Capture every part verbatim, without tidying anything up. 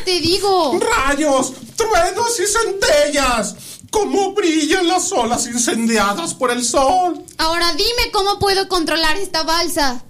te digo. ¡Rayos! ¡Truenos y centellas! ¡Cómo brillan las olas incendiadas por el sol! Ahora dime cómo puedo controlar esta balsa.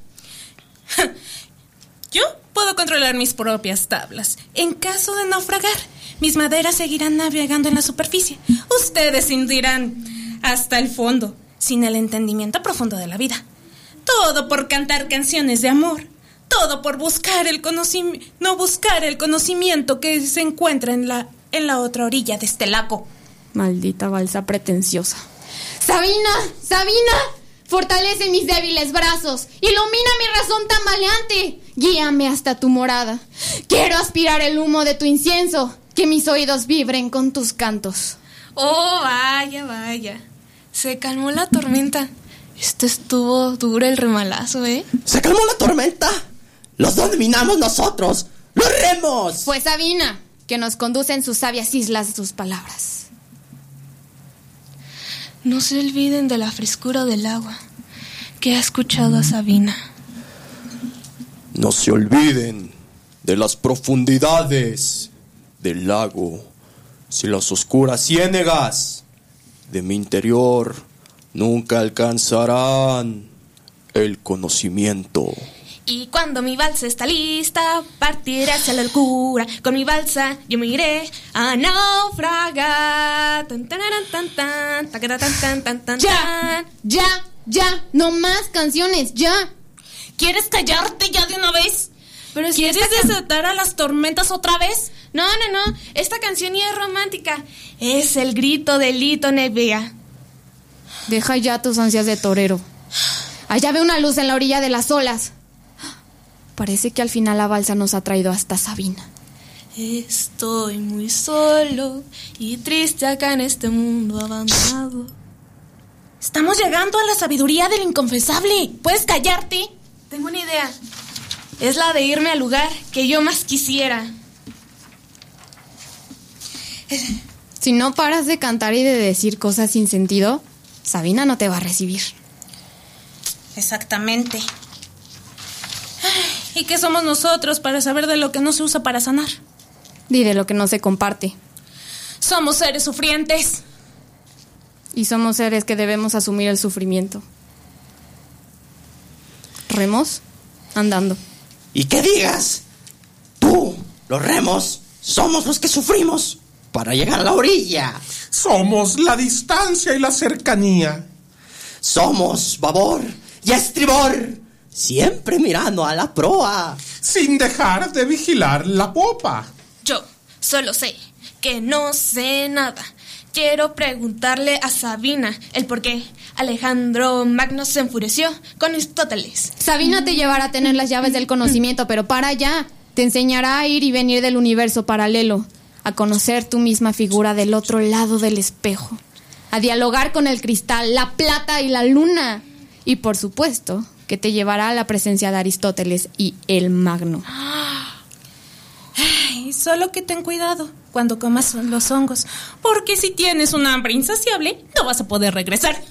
Yo puedo controlar mis propias tablas. En caso de naufragar, mis maderas seguirán navegando en la superficie. Ustedes se hundirán hasta el fondo, sin el entendimiento profundo de la vida. Todo por cantar canciones de amor. Todo por buscar el conocimiento, no buscar el conocimiento que se encuentra en la, en la otra orilla de este lago. Maldita balsa pretenciosa. Sabina, Sabina, fortalece mis débiles brazos, ilumina mi razón tambaleante, guíame hasta tu morada. Quiero aspirar el humo de tu incienso, que mis oídos vibren con tus cantos. Oh, vaya, vaya. Se calmó la tormenta. Esto estuvo duro el remalazo, ¿eh? ¿Se calmó la tormenta? ¡Los dominamos nosotros! ¡Los remos! Pues Sabina, que nos conduce en sus sabias islas de sus palabras. No se olviden de la frescura del agua que ha escuchado a Sabina. No se olviden de las profundidades del lago, si las oscuras ciénegas de mi interior nunca alcanzarán el conocimiento. Y cuando mi balsa está lista, partiré hacia la locura. Con mi balsa yo me iré a naufragar. Tan, tan, tan, tan, tan, tan, tan, tan, tan. Ya, ya, ya, no más canciones, ya. ¿Quieres callarte ya de una vez? Pero es ¿Quieres que esta... desatar a las tormentas otra vez? No, no, no, esta canción ni es romántica. Es el grito de Lito Nebbia. Deja ya tus ansias de torero. Allá ve una luz en la orilla de las olas. Parece que al final la balsa nos ha traído hasta Sabina. Estoy muy solo y triste acá en este mundo abandonado. Estamos llegando a la sabiduría del inconfesable. ¿Puedes callarte? Tengo una idea. Es la de irme al lugar que yo más quisiera. Si no paras de cantar y de decir cosas sin sentido, Sabina no te va a recibir. Exactamente. ¿Y qué somos nosotros para saber de lo que no se usa para sanar? Di de lo que no se comparte. Somos seres sufrientes. Y somos seres que debemos asumir el sufrimiento. Remos andando. ¿Y qué digas? Tú, los remos, somos los que sufrimos para llegar a la orilla. Somos la distancia y la cercanía. Somos babor y estribor, siempre mirando a la proa, sin dejar de vigilar la popa. Yo solo sé que no sé nada. Quiero preguntarle a Sabina el por qué Alejandro Magno se enfureció con Aristóteles. Sabina te llevará a tener las llaves del conocimiento, pero para allá te enseñará a ir y venir del universo paralelo, a conocer tu misma figura del otro lado del espejo, a dialogar con el cristal, la plata y la luna. Y por supuesto que te llevará a la presencia de Aristóteles y el Magno. Ay, solo que ten cuidado cuando comas los hongos, porque si tienes un hambre insaciable, no vas a poder regresar.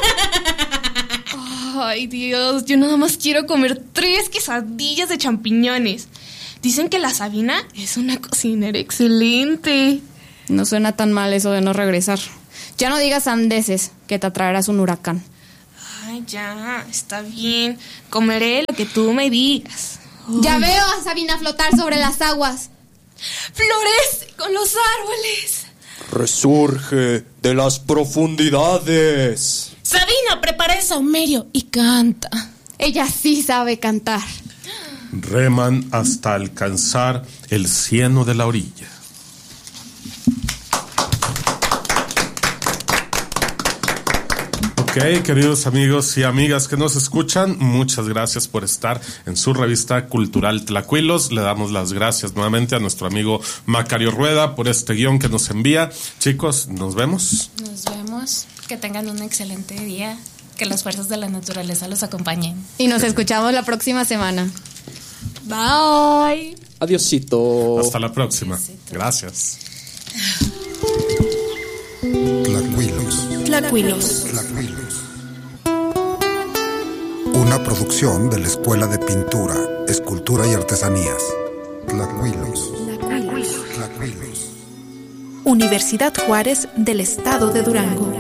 Ay, Dios, yo nada más quiero comer tres quesadillas de champiñones. Dicen que la Sabina es una cocinera excelente. No suena tan mal eso de no regresar. Ya no digas sandeces, que te atraerás un huracán. Ay, ya, está bien. Comeré lo que tú me digas. Uy. Ya veo a Sabina flotar sobre las aguas. Florece con los árboles. Resurge de las profundidades. Sabina, prepara el saumerio y canta. Ella sí sabe cantar. Reman hasta alcanzar el cieno de la orilla. Ok, queridos amigos y amigas que nos escuchan, muchas gracias por estar en su revista cultural Tlacuilos. Le damos las gracias nuevamente a nuestro amigo Macario Rueda por este guión que nos envía. Chicos, nos vemos. Nos vemos. Que tengan un excelente día. Que las fuerzas de la naturaleza los acompañen. Y nos escuchamos la próxima semana. Bye. Adiosito. Hasta la próxima. Adiosito. Gracias. Tlacuilos. Tlacuilos. Tlacuilos. Una producción de la Escuela de Pintura, Escultura y Artesanías. Tlacuilos. Tlacuilos. Universidad Juárez del Estado de Durango.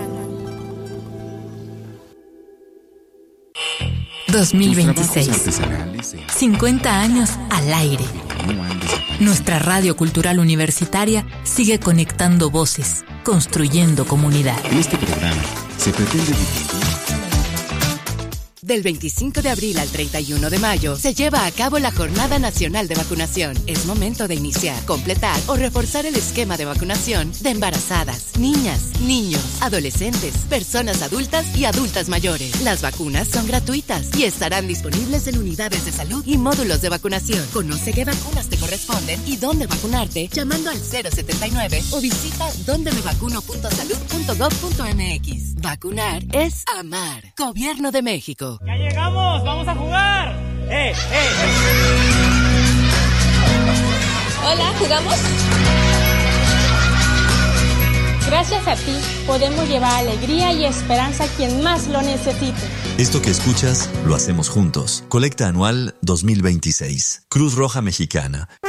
dos mil veintiséis. cincuenta años al aire. Nuestra radio cultural universitaria sigue conectando voces, construyendo comunidad. En este programa se pretende difundir. Del veinticinco de abril al treinta y uno de mayo se lleva a cabo la Jornada Nacional de Vacunación. Es momento de iniciar, completar o reforzar el esquema de vacunación de embarazadas, niñas, niños, adolescentes, personas adultas y adultas mayores. Las vacunas son gratuitas y estarán disponibles en unidades de salud y módulos de vacunación. Conoce qué vacunas te corresponden y dónde vacunarte llamando al cero setenta y nueve o visita donde me vacuno punto salud punto gov punto mx. Vacunar es amar. Gobierno de México. ¡Ya llegamos! ¡Vamos a jugar! ¡Eh, eh! Hola, ¿jugamos? Gracias a ti, podemos llevar alegría y esperanza a quien más lo necesite. Esto que escuchas, lo hacemos juntos. Colecta anual dos mil veintiséis. Cruz Roja Mexicana,